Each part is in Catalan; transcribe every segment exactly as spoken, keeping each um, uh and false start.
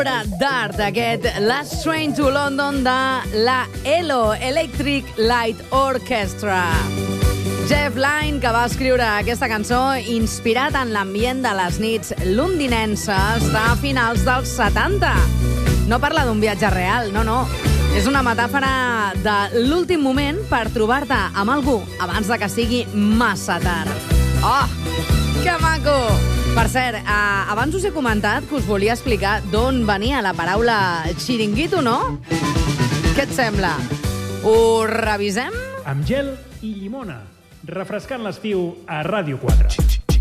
d'art, aquest Last Train to London de la E L O, Electric Light Orchestra. Jeff Lynne, que va escriure aquesta cançó inspirat en l'ambient de les nits londinenses de finals dels setanta. No parla d'un viatge real, no, no. És una metàfora de l'últim moment per trobar-te amb algú abans de que sigui massa tard. Oh, que maco! Per cert, eh, abans us he comentat que us volia explicar d'on venia la paraula xiringuito, no? Què et sembla? Ho revisem? Amb gel i llimona, refrescant l'estiu a Ràdio quatre.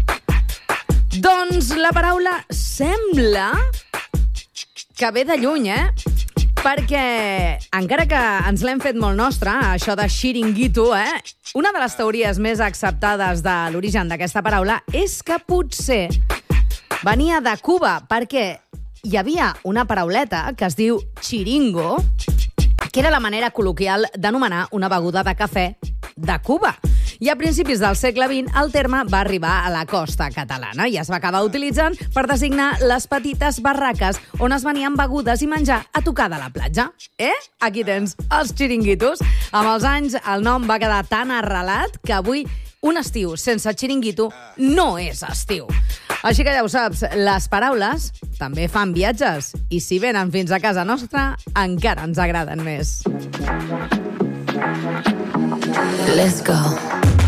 Doncs la paraula sembla que ve de lluny, eh? Perquè, encara que ens l'hem fet molt nostra, això de xiringuito, eh? Una de les teories més acceptades de l'origen d'aquesta paraula és que potser venia de Cuba, perquè hi havia una parauleta que es diu xiringo, que era la manera col·loquial d'anomenar una beguda de cafè de Cuba. I a principis del segle vint el terme va arribar a la costa catalana i es va acabar utilitzant per designar les petites barraques on es venien begudes i menjar a tocar de la platja. Eh? Aquí tens els xiringuitos. Amb els anys el nom va quedar tan arrelat que avui un estiu sense xiringuito no és estiu. Així que ja ho saps, les paraules també fan viatges i si venen fins a casa nostra encara ens agraden més. Let's go.